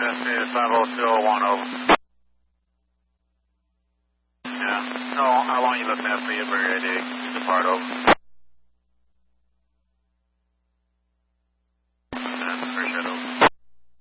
Destiny is 50201, over. Yeah. No, how long you looking at for your Brigade? Depart, over.